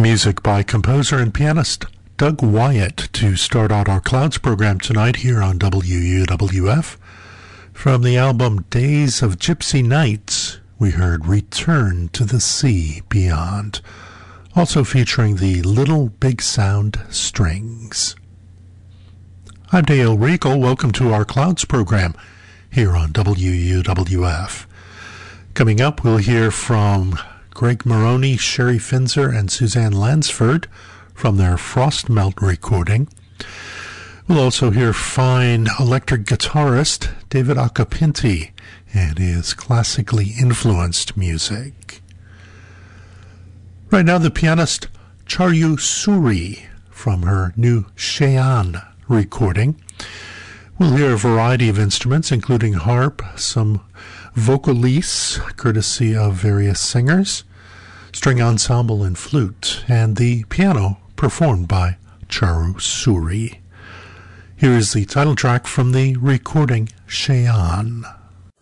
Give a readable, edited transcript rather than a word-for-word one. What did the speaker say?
Music by composer and pianist Doug Wyatt to start out our Clouds program tonight here on WUWF. From the album Days of Gypsy Nights, we heard Return to the Sea Beyond, also featuring the Little Big Sound Strings. I'm Dale Riegel. Welcome to our Clouds program here on WUWF. Coming up, we'll hear from Greg Maroney, Sherry Finzer, and Suzanne Lansford from their Frostmelt recording. We'll also hear fine electric guitarist David Acapinti and his classically influenced music. Right now, the pianist Charu Suri from her new Cheyenne recording. We'll hear a variety of instruments, including harp, some vocalise, courtesy of various singers, string ensemble and flute, and the piano performed by Charu Suri. Here is the title track from the recording Cheyenne.